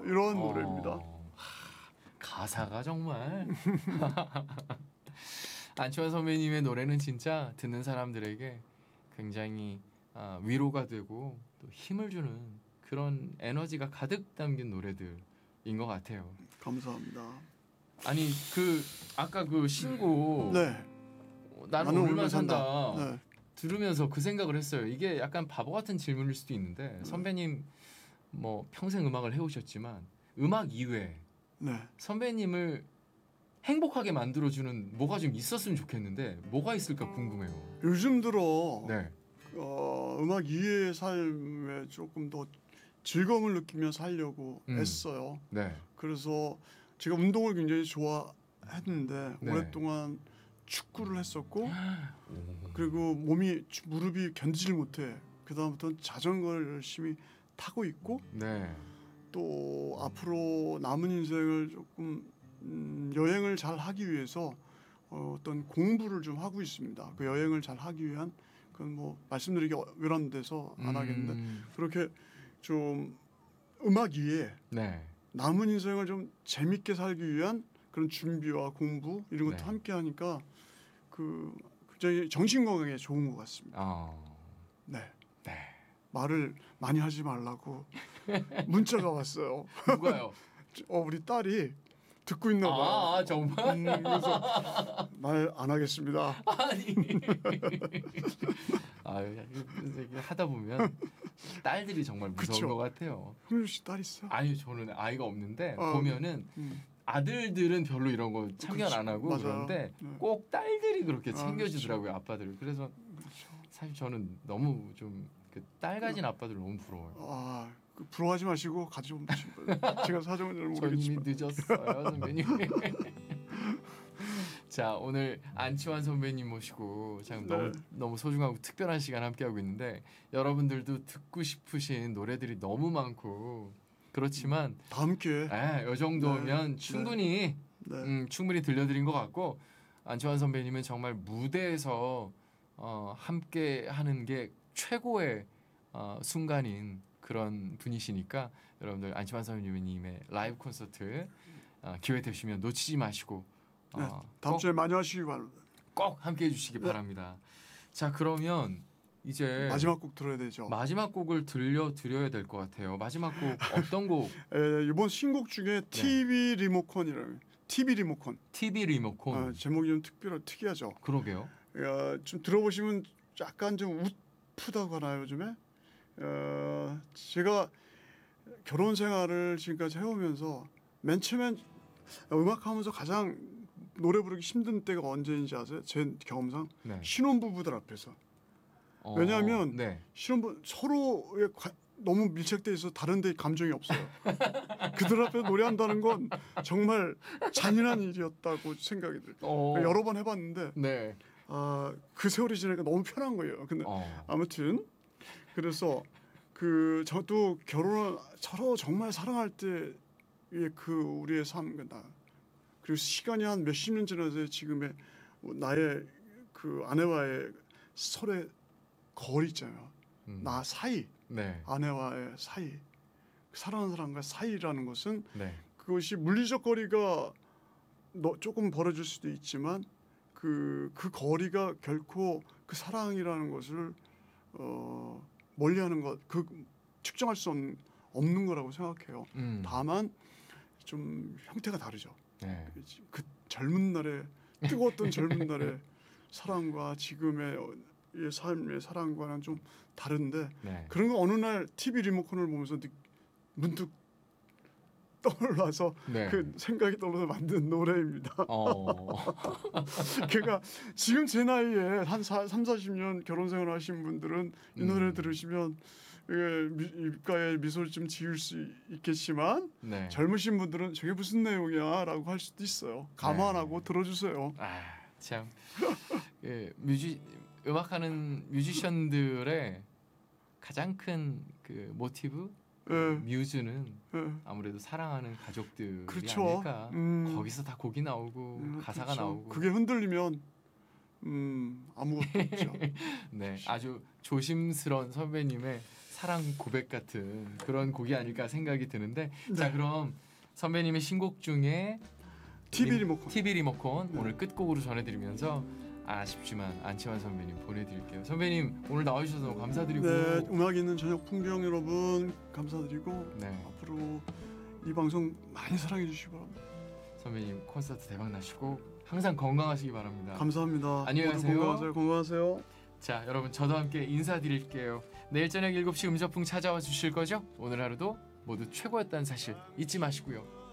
이런 노래입니다. 가사가 정말 안치환 선배님의 노래는 진짜 듣는 사람들에게 굉장히 위로가 되고 또 힘을 주는 그런 에너지가 가득 담긴 노래들인 것 같아요. 감사합니다. 아니 그 아까 그 신곡 네. 나는 오늘만 산다 네. 들으면서 그 생각을 했어요. 이게 약간 바보 같은 질문일 수도 있는데 선배님 뭐 평생 음악을 해오셨지만 음악 이외에 네. 선배님을 행복하게 만들어주는 뭐가 좀 있었으면 좋겠는데 뭐가 있을까 궁금해요. 요즘 들어 네. 음악 이외의 삶에 조금 더 즐거움을 느끼며 살려고 애써요. 네. 그래서 제가 운동을 굉장히 좋아했는데 네. 오랫동안 축구를 했었고 그리고 무릎이 견디질 못해. 그 다음부터는 자전거를 열심히 타고 있고 네. 또 앞으로 남은 인생을 조금 여행을 잘 하기 위해서 어떤 공부를 좀 하고 있습니다. 그 여행을 잘 하기 위한 그건 뭐 말씀드리기 외람돼서 안 하겠는데 그렇게 좀 음악 위에 네. 남은 인생을 좀 재밌게 살기 위한 그런 준비와 공부 이런 것도 네. 함께 하니까 그 굉장히 정신 건강에 좋은 것 같습니다. 네. 네. 말을 많이 하지 말라고 문자가 왔어요. 누가요? 우리 딸이 듣고 있나 봐요. 정말? 그래서 말 안 하겠습니다. 아니. 하다 보면 딸들이 정말 무서운 그쵸? 것 같아요. 흥준 씨 딸 있어? 아니 저는 아이가 없는데 보면은 아들들은 별로 이런 거 참견 안 하고 맞아요. 그런데 네. 꼭 딸들이 그렇게 그렇죠. 챙겨주더라고요. 아빠들을. 그래서 사실 저는 너무 좀 그 딸 가진 아빠들 너무 부러워요. 부러워하지 마시고 가지고 제가 사정은 잘 전 이미 모르겠지만 늦었어요 선배님. 자 오늘 안치환 선배님 모시고 참 너무 소중하고 특별한 시간 함께하고 있는데 여러분들도 듣고 싶으신 노래들이 너무 많고 그렇지만 다음 기회에 이 정도면 충분히 충분히 들려드린 것 같고 안치환 선배님은 정말 무대에서 함께 하는 게 최고의 순간인 그런 분이시니까 여러분들 안치환 선배님의 라이브 콘서트 기회 되시면 놓치지 마시고 다음 주에 많이 하시기 바랍니다. 꼭 함께해 주시기 바랍니다. 자 그러면 이제 마지막 곡 들어야 되죠. 마지막 곡을 들려드려야 될 것 같아요. 마지막 곡 어떤 곡? 이번 신곡 중에 TV 리모컨이라는 TV 리모컨. TV 리모컨. 제목이 좀 특이하죠. 그러게요. 좀 들어보시면 약간 좀 웃프다고 하나요 요즘에? 제가 결혼 생활을 지금까지 해오면서 맨 처음엔 음악하면서 가장 노래 부르기 힘든 때가 언제인지 아세요? 제 경험상 신혼부부들 앞에서. 왜냐하면 신혼부 서로에 너무 밀착돼 있어 다른 데 감정이 없어요. 그들 앞에서 노래한다는 건 정말 잔인한 일이었다고 생각이 들어요. 여러 번 해봤는데 그 세월이 지나니까 너무 편한 거예요. 근데 아무튼 그래서 저도 결혼을 서로 정말 사랑할 때의 우리의 삶 그리고 시간이 한 몇십 년 지나서 지금의 나의 그 아내와의 서로의 거리 있잖아요. 나 사이, 아내와의 사이, 사랑하는 사람과 사이라는 것은 그것이 물리적 거리가 조금 벌어질 수도 있지만 그 거리가 결코 그 사랑이라는 것을 멀리하는 것, 측정할 수 없는 거라고 생각해요. 다만 좀 형태가 다르죠. 그 젊은 날의 뜨거웠던 젊은 날의 사랑과 지금의 삶의 사랑과는 좀 다른데 그런 거 어느 날 TV 리모컨을 보면서 문득 떠올라서 그 생각이 떠올라서 만든 노래입니다. 그러니까 지금 제 나이에 한 30-40년 결혼 생활 하신 분들은 이 노래를 들으시면 입가에 미소를 좀 지을 수 있겠지만 젊으신 분들은 저게 무슨 내용이야 라고 할 수도 있어요. 감안하고 들어주세요. 참 음악하는 뮤지션들의 가장 큰 그 모티브 뮤즈는 아무래도 사랑하는 가족들이 아닐까. 거기서 다 곡이 나오고 가사가 나오고 그게 흔들리면 아무것도 없죠. 아주 조심스러운 선배님의 사랑 고백 같은 그런 곡이 아닐까 생각이 드는데 네. 자 그럼 선배님의 신곡 중에 TV 리모컨 오늘 끝곡으로 전해드리면서 아쉽지만 안치환 선배님 보내드릴게요. 선배님 오늘 나와주셔서 너무 감사드리고 네, 음악 있는 저녁 풍경 여러분 감사드리고 네. 앞으로 이 방송 많이 사랑해 주시기 바랍니다. 선배님 콘서트 대박 나시고 항상 건강하시기 바랍니다. 감사합니다. 안녕히 모두 가세요. 건강하세요. 자 여러분 저도 함께 인사드릴게요. 내일 저녁 7시 음저풍 찾아와 주실 거죠? 오늘 하루도 모두 최고였다는 사실 잊지 마시고요.